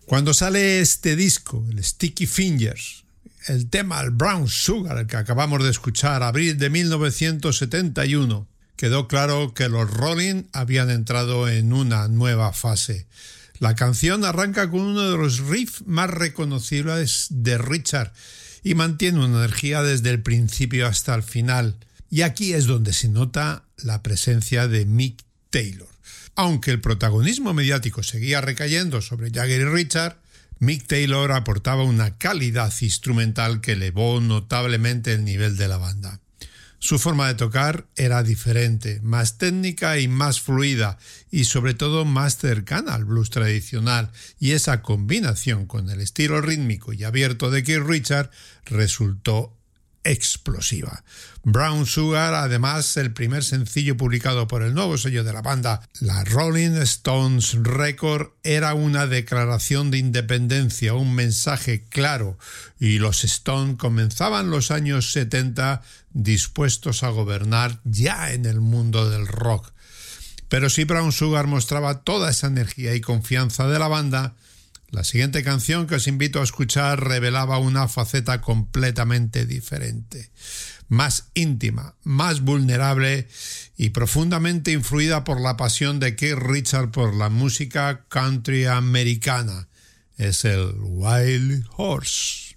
Cuando sale este disco, el Sticky Fingers, el tema, el Brown Sugar, el que acabamos de escuchar, abril de 1971, quedó claro que los Rolling habían entrado en una nueva fase. La canción arranca con uno de los riffs más reconocibles de Richard y mantiene una energía desde el principio hasta el final. Y aquí es donde se nota la presencia de Mick Taylor. Aunque el protagonismo mediático seguía recayendo sobre Jagger y Richard, Mick Taylor aportaba una calidad instrumental que elevó notablemente el nivel de la banda. Su forma de tocar era diferente, más técnica y más fluida, y sobre todo más cercana al blues tradicional, y esa combinación con el estilo rítmico y abierto de Keith Richards resultó explosiva. Brown Sugar, además, el primer sencillo publicado por el nuevo sello de la banda, la Rolling Stones Record, era una declaración de independencia, un mensaje claro, y los Stones comenzaban los años 70 dispuestos a gobernar ya en el mundo del rock. Pero si Brown Sugar mostraba toda esa energía y confianza de la banda, la siguiente canción que os invito a escuchar revelaba una faceta completamente diferente, más íntima, más vulnerable y profundamente influida por la pasión de Keith Richards por la música country americana. Es el Wild Horse.